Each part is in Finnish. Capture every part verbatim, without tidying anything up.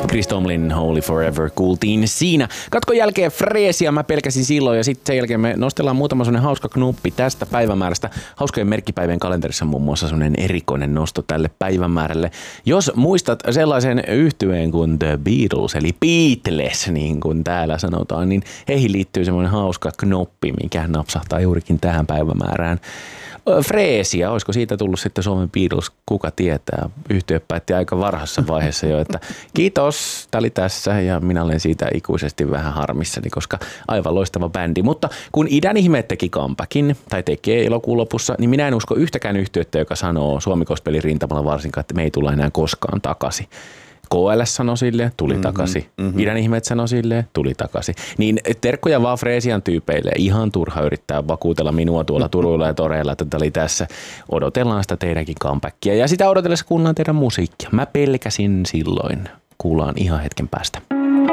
Chris Tomlin Holy Forever kuultiin siinä. Katkon jälkeen freesia mä pelkäsin silloin ja sitten sen jälkeen me nostellaan muutama sellainen hauska knuppi tästä päivämäärästä. Hauskojen merkkipäivien kalenterissa muun muassa sellainen erikoinen nosto tälle päivämäärälle. Jos muistat sellaisen yhtyeen kuin The Beatles eli Beatles niin kuin täällä sanotaan, niin heihin liittyy semmoinen hauska knoppi, mikä napsahtaa juurikin tähän päivämäärään. Freesia, olisiko siitä tullut sitten Suomen Beatles, kuka tietää. Yhtye päätti aika varhaisessa vaiheessa jo, että kiitos, tää oli tässä ja minä olen siitä ikuisesti vähän harmissani, koska aivan loistava bändi. Mutta kun Idän ihmeet teki comebackin tai tekee elokuun lopussa, niin minä en usko yhtäkään yhtyettä, joka sanoo Suomi Gospelin rintamalla varsinkaan, että me ei tulla enää koskaan takaisin. K L S sanoi silleen, tuli mm-hmm, takaisin. Mm-hmm. Idän ihmeet sanoi silleen, tuli takaisin. Niin terkkoja vaan Freesian tyypeille. Ihan turha yrittää vakuutella minua tuolla Turuilla ja toreilla, että tämä oli tässä. Odotellaan sitä teidänkin comebackia ja sitä odotellessa kuunnellaan teidän musiikkia. Mä pelkäsin silloin. Kuullaan ihan hetken päästä.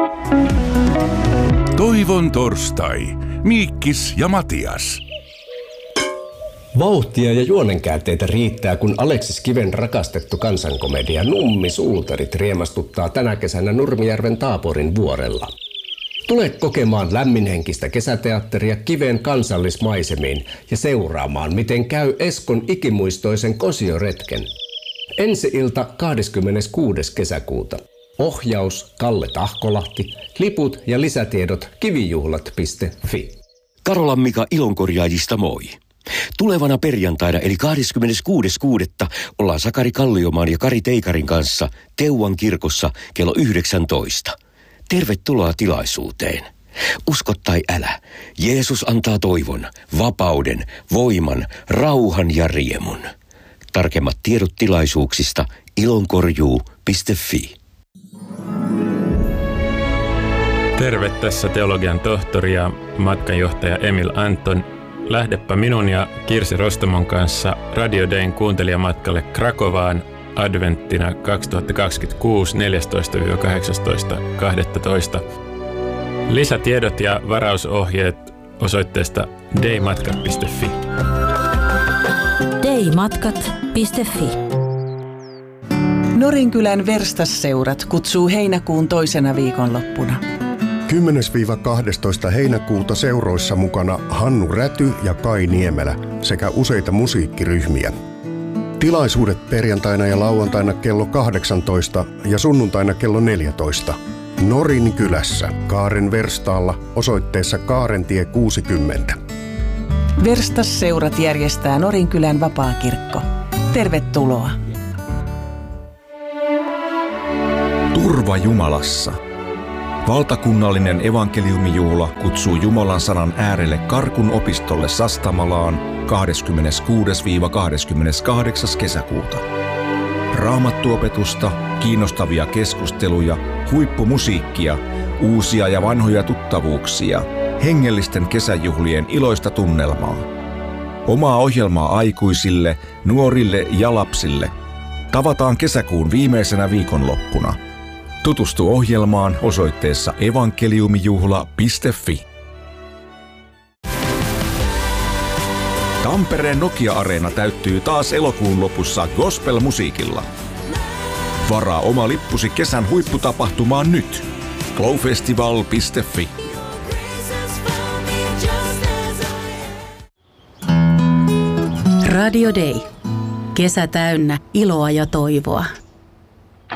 Toivon torstai. Miikkis ja Matias. Vauhtia ja juonenkäänteitä riittää, kun Aleksis Kiven rakastettu kansankomedia Nummi Suutarit riemastuttaa tänä kesänä Nurmijärven Taaporin vuorella. Tule kokemaan lämminhenkistä kesäteatteria Kiven kansallismaisemiin ja seuraamaan, miten käy Eskon ikimuistoisen kosioretken. Ensi ilta kahdeskymmeneskuudes kesäkuuta. Ohjaus Kalle Tahkolahti, liput ja lisätiedot kivijuhlat piste fi. Karolan Mika Ilonkorjaajista moi. Tulevana perjantaina eli kahdeskymmeneskuudes kuudetta ollaan Sakari Kalliomaan ja Kari Teikarin kanssa Teuvan kirkossa kello yhdeksäntoista. Tervetuloa tilaisuuteen. Usko tai älä, Jeesus antaa toivon, vapauden, voiman, rauhan ja riemun. Tarkemmat tiedot tilaisuuksista ilonkorjuu piste fi. Terve, tässä teologian tohtori ja matkanjohtaja Emil Anton. Lähdepä minun ja Kirsi Rostamon kanssa Radio Dayn kuuntelijamatkalle Krakovaan adventtina kaksituhattakaksikymmentäkuusi neljästoista kahdeksastoista kahdestoista. Lisätiedot ja varausohjeet osoitteesta daymatkat piste fi. daymatkat piste fi. Norinkylän Verstasseurat kutsuu heinäkuun toisena viikonloppuna. kymmenes kahdestoista heinäkuuta seuroissa mukana Hannu Räty ja Kai Niemelä sekä useita musiikkiryhmiä. Tilaisuudet perjantaina ja lauantaina kello kahdeksantoista ja sunnuntaina kello neljätoista. Norinkylässä Kaaren Verstaalla osoitteessa Kaarentie kuusikymmentä. Verstasseurat järjestää Norinkylän vapaakirkko. Tervetuloa. Turva Jumalassa. Valtakunnallinen evankeliumijuhla kutsuu Jumalan sanan äärelle Karkun opistolle Sastamalaan kahdeskymmeneskuudes kahdeskymmeneskahdeksas kesäkuuta. Raamattuopetusta, kiinnostavia keskusteluja, huippumusiikkia, uusia ja vanhoja tuttavuuksia, hengellisten kesäjuhlien iloista tunnelmaa. Omaa ohjelmaa aikuisille, nuorille ja lapsille. Tavataan kesäkuun viimeisenä viikonloppuna. Tutustu ohjelmaan osoitteessa evankeliumijuhla piste fi. Tampereen Nokia-areena täyttyy taas elokuun lopussa gospel-musiikilla. Varaa oma lippusi kesän huipputapahtumaan nyt. glowfestival piste fi. Radio Day. Kesä täynnä iloa ja toivoa.